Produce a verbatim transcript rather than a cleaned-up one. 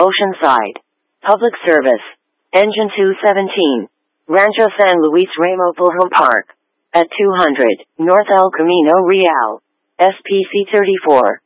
Oceanside. Public service. Engine two seventeen. Rancho San Luis Ramo Pulhome Park. At two hundred, North El Camino Real. S P C thirty-four.